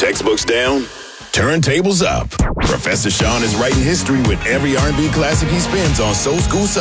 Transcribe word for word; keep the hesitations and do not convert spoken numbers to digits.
Textbooks down, turntables up. Professor Sean is writing history with every R and B classic he spins on Soul School Sunday.